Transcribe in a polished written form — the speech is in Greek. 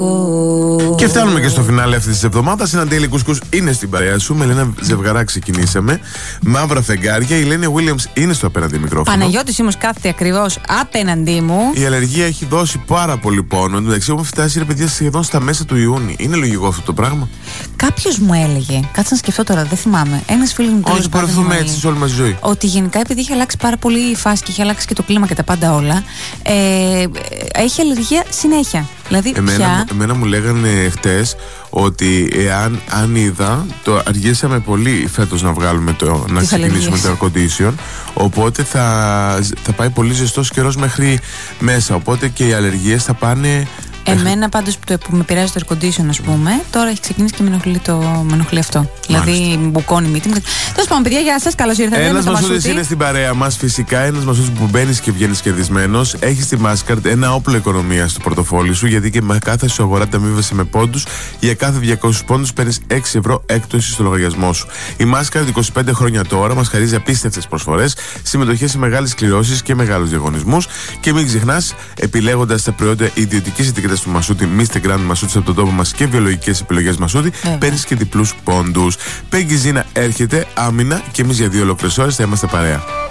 Και φτάνουμε και στο φινάλε αυτή τη εβδομάδα. Ένα Daily Couscous είναι στην παρέα σου. Με Ελένα Ζευγαρά ξεκινήσαμε. Μαύρα φεγγάρια. Η Ελένη Williams είναι στο απέναντι μικρόφωνο. Παναγιώτης όμως κάθεται ακριβώς απέναντί μου. Η αλλεργία έχει δώσει πάρα πολύ πόνο. Εντάξει, έχουμε φτάσει, ρε παιδιά, σχεδόν στα μέσα του Ιούνιου. Είναι λογικό αυτό το πράγμα? Κάποιος μου έλεγε, κάτσε να σκεφτώ τώρα, δεν θυμάμαι. Ένας φίλος μου Όχι, πορευτούμε έτσι σε όλη μας τη ζωή. Ότι γενικά επειδή έχει αλλάξει πάρα πολύ η φάση και έχει αλλάξει και το κλίμα και τα πάντα όλα, έχει αλλεργία συνέχεια. Δηλαδή εμένα μου λέγανε χτες ότι αν είδα, το αργήσαμε πολύ φέτος να βγάλουμε να ξεκινήσουμε το air condition, οπότε θα πάει πολύ ζεστός καιρός μέχρι μέσα, οπότε και οι αλλεργίες θα πάνε. Εμένα πάντως που με πειράζει το air condition, ας πούμε, τώρα έχει ξεκινήσει και με ενοχλεί αυτό. Δηλαδή μπουκώνει η μύτη μου. Τέλος πάντων, παιδιά, γεια σας, καλώς ήρθατε. Ένας Μασούτης είναι στην παρέα μας, φυσικά. Ένας Μασούτης που μπαίνεις και βγαίνεις κερδισμένος. Έχει στη Mastercard ένα όπλο οικονομίας στο πορτοφόλι σου, γιατί και με κάθε σου αγορά ταμείβεσαι με πόντους. Για κάθε 200 πόντους παίρνεις 6 ευρώ έκπτωση στο λογαριασμό σου. Η Mastercard 25 χρόνια τώρα μας χαρίζει απίστευτες προσφορές, συμμετοχές σε μεγάλες κληρώσεις και μεγάλους διαγωνισμούς. Και μην ξεχνάς, επιλέγοντας τα προϊόντα ιδιωτικής ετικέτας του Μασούτη, Mr. Grand Μασούτης από τον τόπο μας και βιολογικές επιλογές Μασούτη, παίρνεις και διπλούς πόντους. Πέγγι Ζήνα έρχεται άμυνα και εμείς για 2 ολόκληρες ώρες θα είμαστε παρέα.